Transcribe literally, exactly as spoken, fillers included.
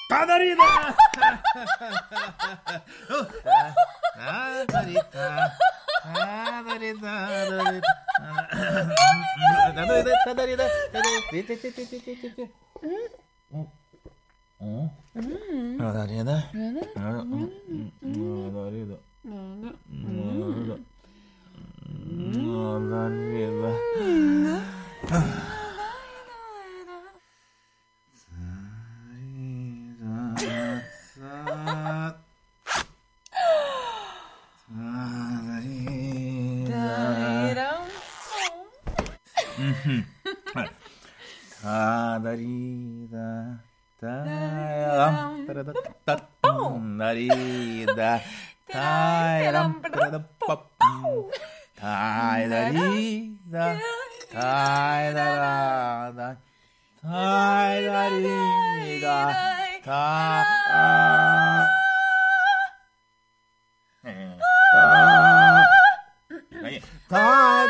ただりだただりだただりだただりだただりだただりだただりだてててててててうんうんただりだただりだただりだただりだたらんたらだたんだりだたいらんたらだぱったいだりだたいだらだたいだりだたあ